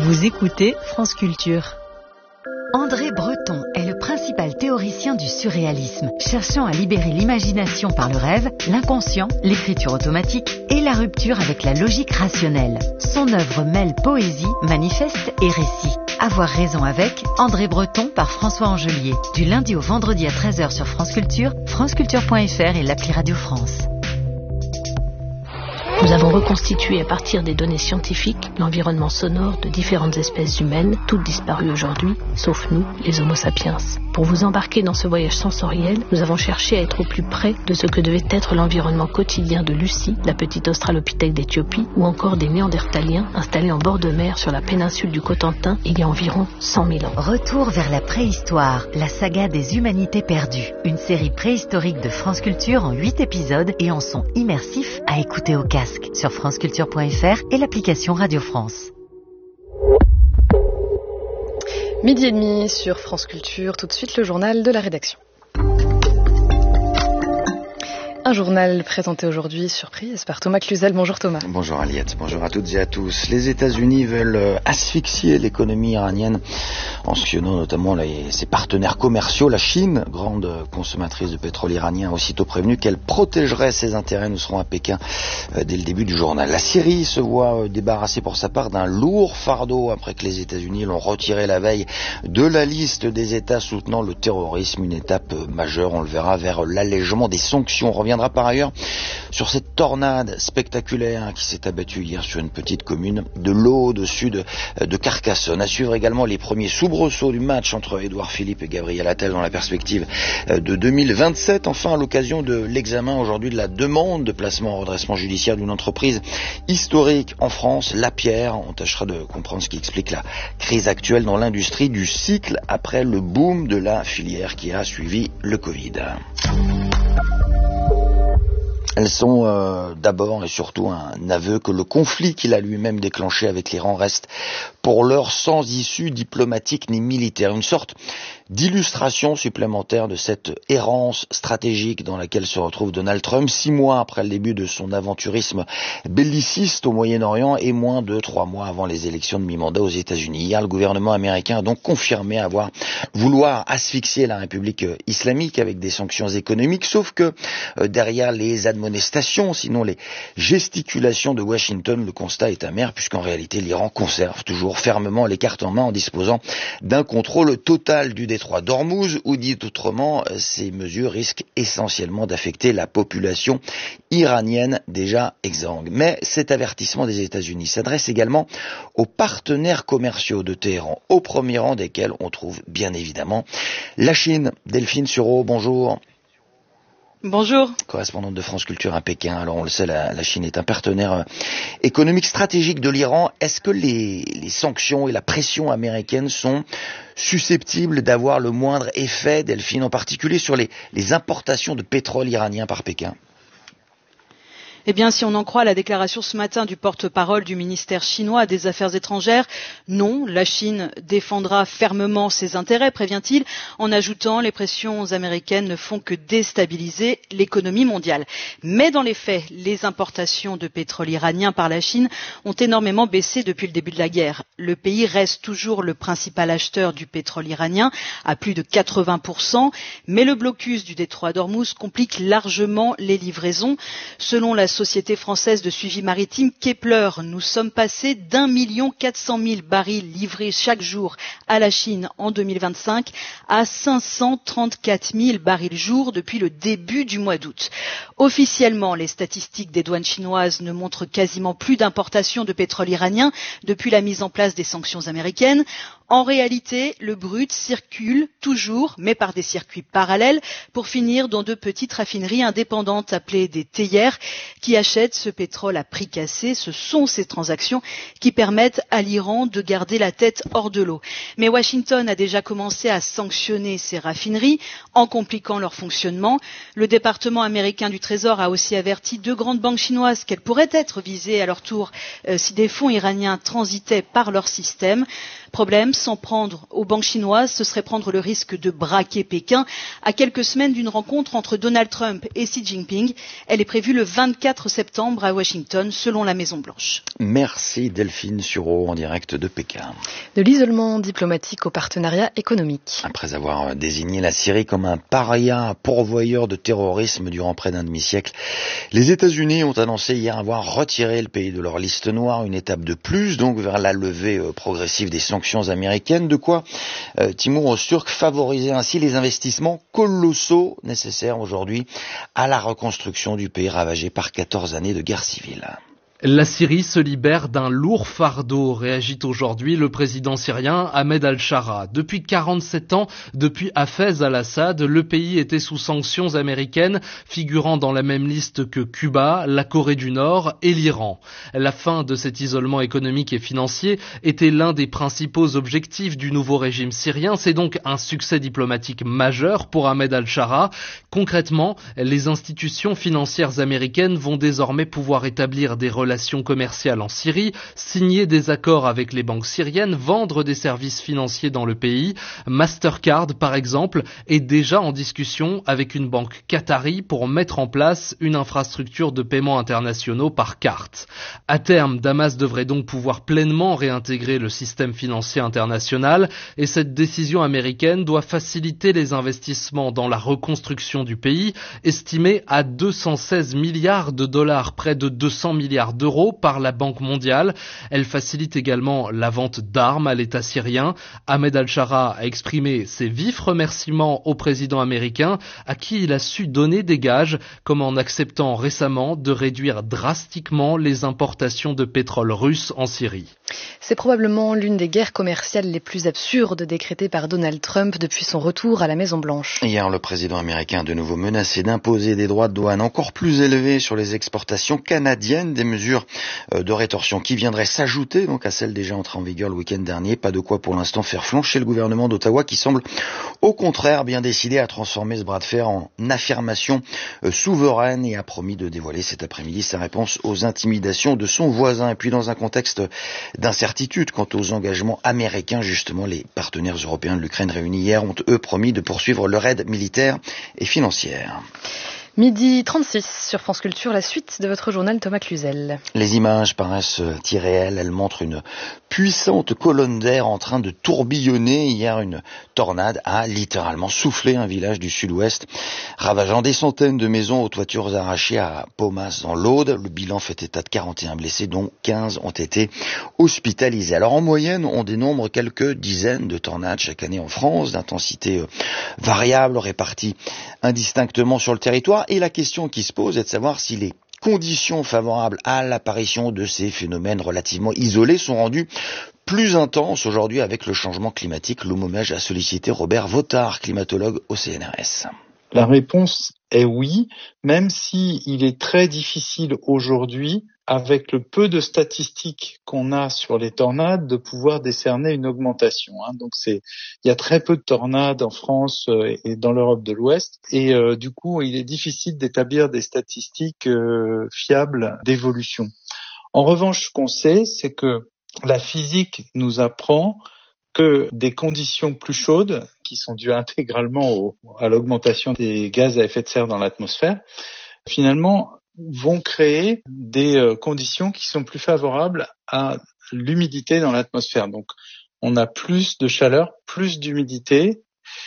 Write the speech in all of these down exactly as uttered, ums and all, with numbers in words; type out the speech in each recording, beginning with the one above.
Vous écoutez France Culture. André Breton est le principal théoricien du surréalisme, cherchant à libérer l'imagination par le rêve, l'inconscient, l'écriture automatique et la rupture avec la logique rationnelle. Son œuvre mêle poésie, manifeste et récit. Avoir raison avec André Breton par François Angelier. Du lundi au vendredi à treize heures sur France Culture, franceculture point f r et l'appli Radio France. Nous avons reconstitué à partir des données scientifiques l'environnement sonore de différentes espèces humaines, toutes disparues aujourd'hui, sauf nous, les Homo sapiens. Pour vous embarquer dans ce voyage sensoriel, nous avons cherché à être au plus près de ce que devait être l'environnement quotidien de Lucie, la petite australopithèque d'Éthiopie, ou encore des Néandertaliens installés en bord de mer sur la péninsule du Cotentin il y a environ cent mille ans. Retour vers la préhistoire, la saga des humanités perdues. Une série préhistorique de France Culture en huit épisodes et en son immersif à écouter au casque sur franceculture point f r et l'application Radio France. Midi et demi sur France Culture, tout de suite le journal de la rédaction. Un journal présenté aujourd'hui, surprise, par Thomas Cluzel. Bonjour Thomas. Bonjour Aliette, bonjour à toutes et à tous. Les États-Unis veulent asphyxier l'économie iranienne en sanctionnant notamment les, ses partenaires commerciaux. La Chine, grande consommatrice de pétrole iranien, a aussitôt prévenu qu'elle protégerait ses intérêts. Nous serons à Pékin euh, dès le début du journal. La Syrie se voit euh, débarrassée pour sa part d'un lourd fardeau après que les États-Unis l'ont retiré la veille de la liste des États soutenant le terrorisme. Une étape euh, majeure, on le verra, vers l'allègement des sanctions. On reviendra par ailleurs sur cette tornade spectaculaire qui s'est abattue hier sur une petite commune de l'Aude au sud de Carcassonne. À suivre également les premiers soubresauts du match entre Édouard Philippe et Gabriel Attal dans la perspective de deux mille vingt-sept. Enfin, à l'occasion de l'examen aujourd'hui de la demande de placement en redressement judiciaire d'une entreprise historique en France, Lapierre. On tâchera de comprendre ce qui explique la crise actuelle dans l'industrie du cycle après le boom de la filière qui a suivi le Covid. Elles sont euh, d'abord et surtout un aveu que le conflit qu'il a lui-même déclenché avec l'Iran reste pour l'heure sans issue diplomatique ni militaire. Une sorte d'illustration supplémentaire de cette errance stratégique dans laquelle se retrouve Donald Trump, six mois après le début de son aventurisme belliciste au Moyen-Orient et moins de trois mois avant les élections de mi-mandat aux États-Unis. Hier, le gouvernement américain a donc confirmé avoir vouloir asphyxier la République islamique avec des sanctions économiques, sauf que euh, derrière les admonestations, sinon les gesticulations de Washington, le constat est amer puisqu'en réalité l'Iran conserve toujours fermement les cartes en main en disposant d'un contrôle total du détroit d'Ormuz, ou dit autrement, ces mesures risquent essentiellement d'affecter la population iranienne déjà exsangue. Mais cet avertissement des États-Unis s'adresse également aux partenaires commerciaux de Téhéran, au premier rang desquels on trouve bien évidemment la Chine. Delphine Sureau, bonjour. Bonjour. Correspondante de France Culture à Pékin. Alors on le sait, la, la Chine est un partenaire économique stratégique de l'Iran. Est-ce que les, les sanctions et la pression américaine sont susceptibles d'avoir le moindre effet, Delphine, en particulier sur les, les importations de pétrole iranien par Pékin ? Eh bien, si on en croit la déclaration ce matin du porte-parole du ministère chinois des Affaires étrangères, non, la Chine défendra fermement ses intérêts, prévient-il, en ajoutant les pressions américaines ne font que déstabiliser l'économie mondiale. Mais dans les faits, les importations de pétrole iranien par la Chine ont énormément baissé depuis le début de la guerre. Le pays reste toujours le principal acheteur du pétrole iranien, à plus de quatre-vingts pour cent, mais le blocus du détroit d'Ormuz complique largement les livraisons. Selon la société française de suivi maritime Kepler, nous sommes passés d'un million quatre cent mille barils livrés chaque jour à la Chine en deux mille vingt-cinq à cinq cent trente-quatre mille barils jour depuis le début du mois d'août. Officiellement, les statistiques des douanes chinoises ne montrent quasiment plus d'importation de pétrole iranien depuis la mise en place des sanctions américaines. En réalité, le brut circule toujours, mais par des circuits parallèles, pour finir dans de petites raffineries indépendantes appelées des théières, qui achètent ce pétrole à prix cassé. Ce sont ces transactions qui permettent à l'Iran de garder la tête hors de l'eau. Mais Washington a déjà commencé à sanctionner ces raffineries en compliquant leur fonctionnement. Le département américain du Trésor a aussi averti deux grandes banques chinoises qu'elles pourraient être visées à leur tour euh, si des fonds iraniens transitaient par leur système. Problème, s'en prendre aux banques chinoises, ce serait prendre le risque de braquer Pékin à quelques semaines d'une rencontre entre Donald Trump et Xi Jinping. Elle est prévue le vingt-quatre septembre à Washington, selon la Maison-Blanche. Merci Delphine Sureau en direct de Pékin. De l'isolement diplomatique au partenariat économique. Après avoir désigné la Syrie comme un paria pourvoyeur de terrorisme durant près d'un demi-siècle, les États-Unis ont annoncé hier avoir retiré le pays de leur liste noire, une étape de plus donc vers la levée progressive des sanctions américaines, de quoi euh, Timur Öztürk favoriser ainsi les investissements colossaux nécessaires aujourd'hui à la reconstruction du pays ravagé par quatorze années de guerre civile. La Syrie se libère d'un lourd fardeau, réagit aujourd'hui le président syrien Ahmed al-Shara. Depuis quarante-sept ans, depuis Hafez al-Assad, le pays était sous sanctions américaines, figurant dans la même liste que Cuba, la Corée du Nord et l'Iran. La fin de cet isolement économique et financier était l'un des principaux objectifs du nouveau régime syrien. C'est donc un succès diplomatique majeur pour Ahmed al-Shara. Concrètement, les institutions financières américaines vont désormais pouvoir établir des relations relations commerciales en Syrie, signer des accords avec les banques syriennes, vendre des services financiers dans le pays. Mastercard, par exemple, est déjà en discussion avec une banque qatari pour mettre en place une infrastructure de paiement internationaux par carte. À terme, Damas devrait donc pouvoir pleinement réintégrer le système financier international et cette décision américaine doit faciliter les investissements dans la reconstruction du pays, estimés à deux cent seize milliards de dollars, près de deux cents milliards d'euros par la Banque mondiale. Elle facilite également la vente d'armes à l'État syrien. Ahmed al-Shara a exprimé ses vifs remerciements au président américain à qui il a su donner des gages, comme en acceptant récemment de réduire drastiquement les importations de pétrole russe en Syrie. C'est probablement l'une des guerres commerciales les plus absurdes décrétées par Donald Trump depuis son retour à la Maison-Blanche. Hier, le président américain a de nouveau menacé d'imposer des droits de douane encore plus élevés sur les exportations canadiennes, des mesures de rétorsion qui viendraient s'ajouter donc à celles déjà entrées en vigueur le week-end dernier. Pas de quoi pour l'instant faire flancher le gouvernement d'Ottawa qui semble au contraire bien décidé à transformer ce bras de fer en affirmation souveraine et a promis de dévoiler cet après-midi sa réponse aux intimidations de son voisin. Et puis dans un contexte d'incertitude quant aux engagements américains, justement, les partenaires européens de l'Ukraine réunis hier ont eux promis de poursuivre leur aide militaire et financière. Midi trente-six sur France Culture, la suite de votre journal Thomas Cluzel. Les images paraissent irréelles, elles montrent une puissante colonne d'air en train de tourbillonner. Hier, une tornade a littéralement soufflé un village du sud-ouest, ravageant des centaines de maisons aux toitures arrachées à Paumas dans l'Aude. Le bilan fait état de quarante et un blessés, dont quinze ont été hospitalisés. Alors en moyenne, on dénombre quelques dizaines de tornades chaque année en France, d'intensité variable, réparties indistinctement sur le territoire. Et la question qui se pose est de savoir si les conditions favorables à l'apparition de ces phénomènes relativement isolés sont rendues plus intenses aujourd'hui avec le changement climatique. L'Oumomège a sollicité Robert Votard, climatologue au C N R S. La réponse est oui, même si il est très difficile aujourd'hui, avec le peu de statistiques qu'on a sur les tornades, de pouvoir décerner une augmentation. Hein. Donc c'est, il y a très peu de tornades en France euh, et dans l'Europe de l'Ouest, et euh, du coup il est difficile d'établir des statistiques euh, fiables d'évolution. En revanche, ce qu'on sait, c'est que la physique nous apprend que des conditions plus chaudes, qui sont dues intégralement au, à l'augmentation des gaz à effet de serre dans l'atmosphère, finalement vont créer des euh, conditions qui sont plus favorables à l'humidité dans l'atmosphère. Donc on a plus de chaleur, plus d'humidité,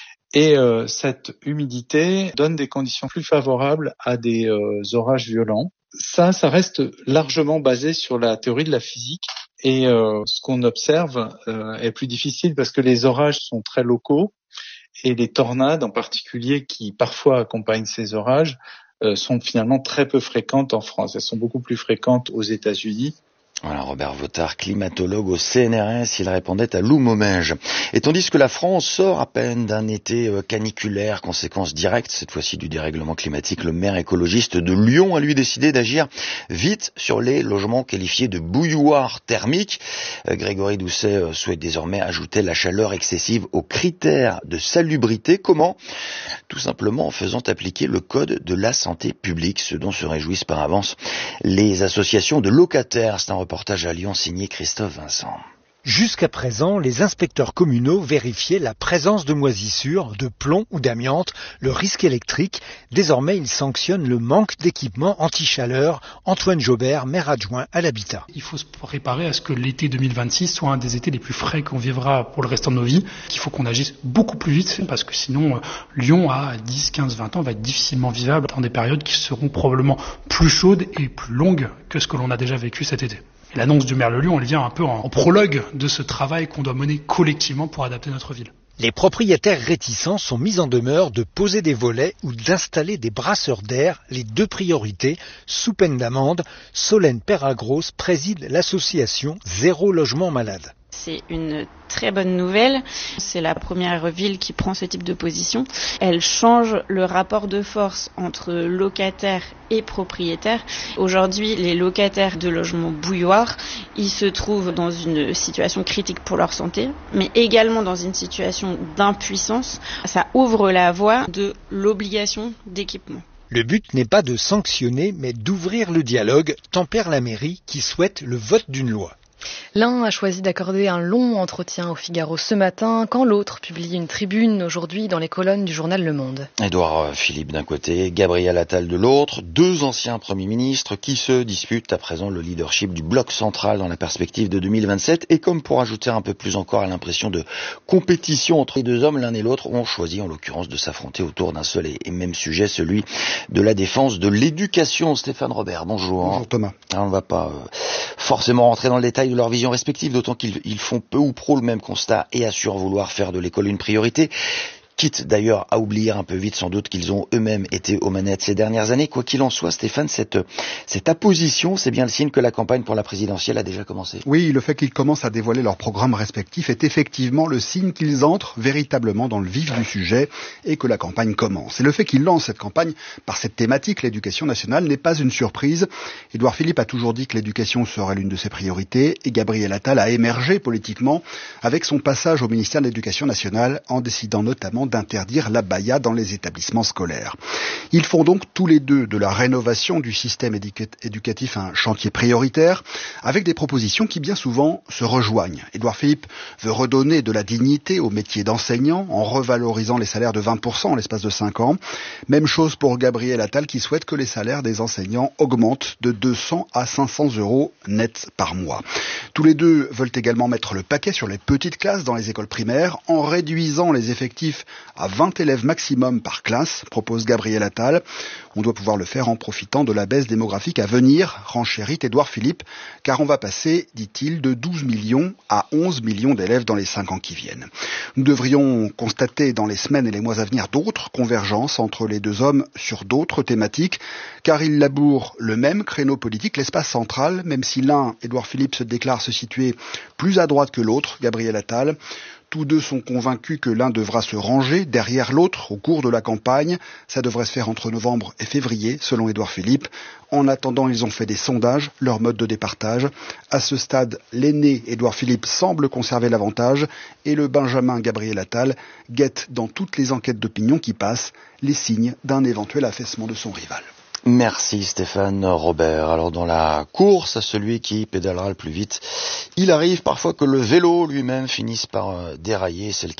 et euh, cette humidité donne des conditions plus favorables à des euh, orages violents. Ça, ça reste largement basé sur la théorie de la physique. Et euh, ce qu'on observe euh, est plus difficile parce que les orages sont très locaux et les tornades en particulier qui parfois accompagnent ces orages euh, sont finalement très peu fréquentes en France. Elles sont beaucoup plus fréquentes aux États-Unis. Voilà, Robert Votard, climatologue au C N R S, il répondait à Loumomège. Et tandis que la France sort à peine d'un été caniculaire, conséquence directe, cette fois-ci du dérèglement climatique, le maire écologiste de Lyon a lui décidé d'agir vite sur les logements qualifiés de bouilloires thermiques. Grégory Doucet souhaite désormais ajouter la chaleur excessive aux critères de salubrité. Comment ? Tout simplement en faisant appliquer le code de la santé publique, ce dont se réjouissent par avance les associations de locataires. C'est un reportage à Lyon signé Christophe Vincent. Jusqu'à présent, les inspecteurs communaux vérifiaient la présence de moisissures, de plomb ou d'amiante, le risque électrique. Désormais, ils sanctionnent le manque d'équipement anti-chaleur. Antoine Jobert, maire adjoint à l'habitat. Il faut se préparer à ce que l'été deux mille vingt-six soit un des étés les plus frais qu'on vivra pour le restant de nos vies. Il faut qu'on agisse beaucoup plus vite parce que sinon, Lyon à dix, quinze, vingt ans va être difficilement vivable dans des périodes qui seront probablement plus chaudes et plus longues que ce que l'on a déjà vécu cet été. Et l'annonce du maire de Lyon, elle vient un peu en, en prologue de ce travail qu'on doit mener collectivement pour adapter notre ville. Les propriétaires réticents sont mis en demeure de poser des volets ou d'installer des brasseurs d'air, les deux priorités, sous peine d'amende. Solène Peragros préside l'association Zéro Logement Malade. C'est une très bonne nouvelle. C'est la première ville qui prend ce type de position. Elle change le rapport de force entre locataires et propriétaires. Aujourd'hui, les locataires de logements bouilloires, ils se trouvent dans une situation critique pour leur santé, mais également dans une situation d'impuissance. Ça ouvre la voie de l'obligation d'équipement. Le but n'est pas de sanctionner, mais d'ouvrir le dialogue, tempère la mairie qui souhaite le vote d'une loi. L'un a choisi d'accorder un long entretien au Figaro ce matin, quand l'autre publie une tribune aujourd'hui dans les colonnes du journal Le Monde. Édouard Philippe d'un côté, Gabriel Attal de l'autre, deux anciens premiers ministres qui se disputent à présent le leadership du bloc central dans la perspective de deux mille vingt-sept. Et comme pour ajouter un peu plus encore à l'impression de compétition entre les deux hommes, l'un et l'autre ont choisi en l'occurrence de s'affronter autour d'un seul et même sujet, celui de la défense de l'éducation. Stéphane Robert, bonjour. Bonjour Thomas. Alors, on ne va pas euh, forcément rentrer dans le détail de leur vision respective, d'autant qu'ils ils font peu ou prou le même constat et assurent vouloir faire de l'école une priorité. Quitte d'ailleurs à oublier un peu vite sans doute qu'ils ont eux-mêmes été aux manettes ces dernières années. Quoi qu'il en soit, Stéphane, cette, cette apposition, c'est bien le signe que la campagne pour la présidentielle a déjà commencé. Oui, le fait qu'ils commencent à dévoiler leurs programmes respectifs est effectivement le signe qu'ils entrent véritablement dans le vif du sujet et que la campagne commence. Et le fait qu'ils lancent cette campagne par cette thématique, l'éducation nationale, n'est pas une surprise. Édouard Philippe a toujours dit que l'éducation serait l'une de ses priorités et Gabriel Attal a émergé politiquement avec son passage au ministère de l'Éducation nationale en décidant notamment d'interdire l'abaya dans les établissements scolaires. Ils font donc tous les deux de la rénovation du système éduca- éducatif un chantier prioritaire, avec des propositions qui bien souvent se rejoignent. Édouard Philippe veut redonner de la dignité au métier d'enseignant en revalorisant les salaires de vingt pour cent en l'espace de cinq ans. Même chose pour Gabriel Attal qui souhaite que les salaires des enseignants augmentent de deux cents à cinq cents euros net par mois. Tous les deux veulent également mettre le paquet sur les petites classes dans les écoles primaires en réduisant les effectifs à vingt élèves maximum par classe, propose Gabriel Attal. On doit pouvoir le faire en profitant de la baisse démographique à venir, renchérit Édouard Philippe, car on va passer, dit-il, de douze millions à onze millions d'élèves dans les cinq ans qui viennent. Nous devrions constater dans les semaines et les mois à venir d'autres convergences entre les deux hommes sur d'autres thématiques, car ils labourent le même créneau politique, l'espace central, même si l'un, Édouard Philippe, se déclare se situer plus à droite que l'autre, Gabriel Attal. Tous deux sont convaincus que l'un devra se ranger derrière l'autre au cours de la campagne. Ça devrait se faire entre novembre et février, selon Édouard Philippe. En attendant, ils ont fait des sondages, leur mode de départage. À ce stade, l'aîné Édouard Philippe semble conserver l'avantage et le Benjamin Gabriel Attal guette dans toutes les enquêtes d'opinion qui passent les signes d'un éventuel affaissement de son rival. Merci Stéphane Robert. Alors dans la course à celui qui pédalera le plus vite, il arrive parfois que le vélo lui-même finisse par dérailler. C'est le cas